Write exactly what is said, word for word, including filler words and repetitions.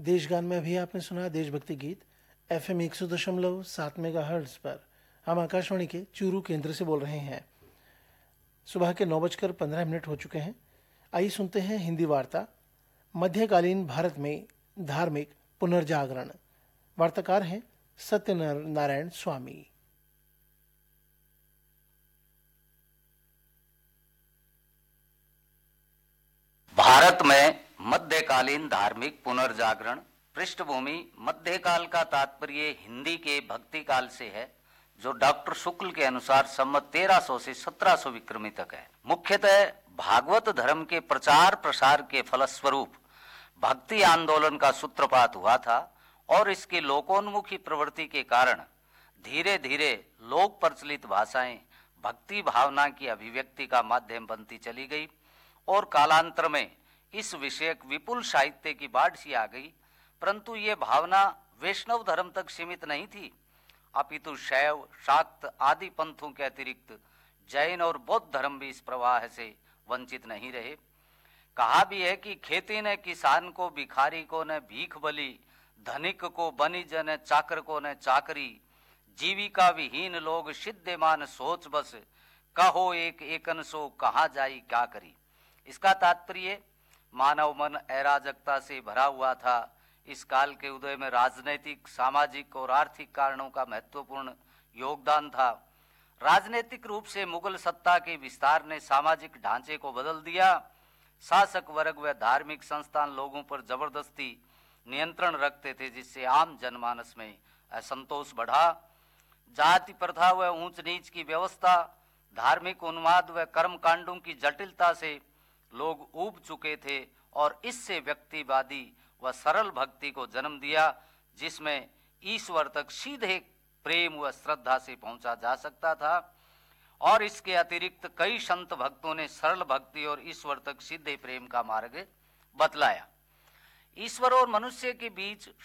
देशगान में अभी आपने सुना देशभक्ति गीत एफ एम एक सौ दशमलव सात मेगा हर्ट्ज पर। हम आकाशवाणी के चूरू केंद्र से बोल रहे हैं। सुबह के नौ बजकर पंद्रह मिनट हो चुके हैं। आइए सुनते हैं हिंदी वार्ता, मध्यकालीन भारत में धार्मिक पुनर्जागरण। वार्ताकार हैं सत्यनारायण स्वामी। भारत में मध्यकालीन धार्मिक पुनर्जागरण। पृष्ठभूमि मध्यकाल का तात्पर्य हिंदी के भक्ति काल से है, जो डॉक्टर शुक्ल के अनुसार संवत तेरह सौ से सत्रह सौ विक्रमी तक है। मुख्यतः भागवत धर्म के प्रचार प्रसार के फलस्वरूप भक्ति आंदोलन का सूत्रपात हुआ था और इसकी लोकोन्मुखी प्रवृत्ति के कारण धीरे धीरे लोक प्रचलित भाषाएं भक्ति भावना की अभिव्यक्ति का माध्यम बनती चली गई और कालांतर में इस विषयक विपुल साहित्य की बाढ़ सी आ गई। परंतु ये भावना वैष्णव धर्म तक सीमित नहीं थी, अपितु शैव, शाक्त आदि पंथों के अतिरिक्त जैन और बौद्ध धर्म भी इस प्रवाह से वंचित नहीं रहे। कहा भी है कि खेती ने किसान को, भिखारी को न भीख बली, धनिक को बनिज न चाकर को न चाकरी, जीविका विहीन लोग सिद्धमान सोच बस, कहो एक एकन सो कहाँ जाई क्या करी। इसका तात्पर्य मानव मन अराजकता से भरा हुआ था। इस काल के उदय में राजनीतिक, सामाजिक और आर्थिक कारणों का महत्वपूर्ण योगदान था। राजनीतिक रूप से मुगल सत्ता के विस्तार ने सामाजिक ढांचे को बदल दिया। शासक वर्ग व धार्मिक संस्थान लोगों पर जबरदस्ती नियंत्रण रखते थे, जिससे आम जनमानस में असंतोष बढ़ा। जाति प्रथा व ऊंच नीच की व्यवस्था, धार्मिक उन्माद व कर्म कांडों की जटिलता से लोग ऊब चुके थे और इससे व्यक्तिवादी व सरल भक्ति को जन्म दिया, जिसमें ईश्वर तक सीधे प्रेम व श्रद्धा से पहुंचा जा सकता था। और इसके अतिरिक्त कई संत भक्तों ने सरल भक्ति और ईश्वर तक सीधे प्रेम का मार्ग बतलाया। ईश्वर और मनुष्य के बीच